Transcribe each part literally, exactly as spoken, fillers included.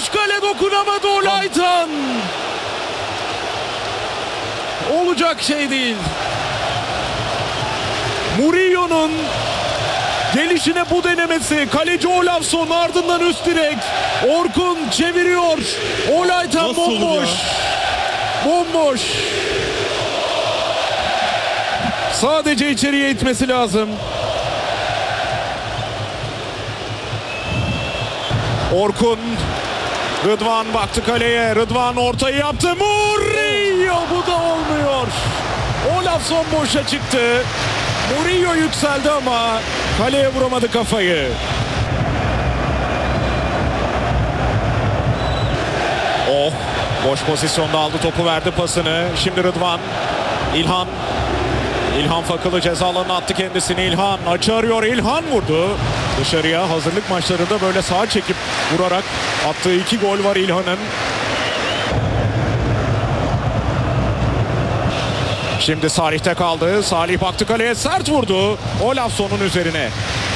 Vuruş, kale dokunamadı Olaytan. Olacak şey değil. Murillo'nun gelişine bu denemesi. Kaleci Olafsson, ardından üst direk. Orkun çeviriyor. Olaytan Nasıl olur bomboş. ya? Bomboş. Sadece içeriye itmesi lazım. Orkun. Rıdvan baktı kaleye. Rıdvan ortayı yaptı. Murillo, bu da olmuyor. Olafsson boşa çıktı. Murillo yükseldi ama kaleye vuramadı kafayı. Oh, boş pozisyonda aldı topu, verdi pasını. Şimdi Rıdvan. İlhan. İlhan Fakılı ceza alanına attı kendisini. İlhan açı arıyor. İlhan vurdu. Dışarıya. Hazırlık maçlarında böyle sağa çekip vurarak attığı iki gol var İlhan'ın. Şimdi Salih'te kaldı. Salih baktı kaleye, sert vurdu. Olafsson'un üzerine.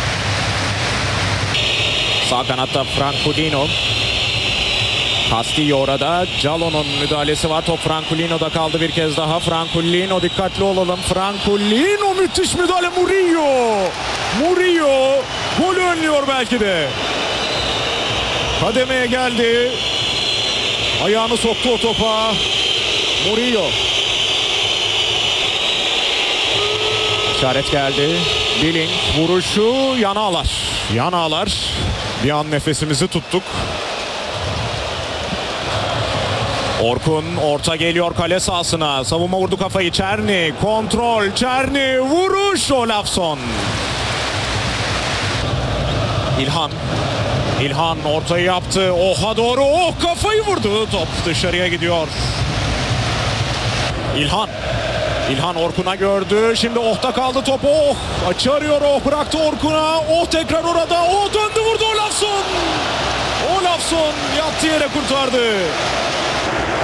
Sağ kanatta Franculino. Castillo orada. Jalon'un müdahalesi var. Top Franculino'da kaldı bir kez daha. Franculino, dikkatli olalım. Franculino, müthiş müdahale. Murillo. Murillo golü önlüyor belki de. Kademeye geldi. Ayağını soktu o topa. Murillo. İşaret geldi. Billing vuruşu yana ağlar. Yana ağlar. Bir an nefesimizi tuttuk. Orkun orta geliyor kale sahasına. Savunma vurdu kafayı. Çerni kontrol. Çerni vuruş. Olafsson. İlhan. İlhan ortayı yaptı. Oha doğru. Oh, kafayı vurdu. Top dışarıya gidiyor. İlhan. İlhan Orkun'a gördü. Şimdi Oh'ta kaldı top. Oh, açı arıyor. Oh, bıraktı Orkun'a. Oh, tekrar orada. Oh, döndü vurdu Olafsson. Olafsson yattı yere kurtardı.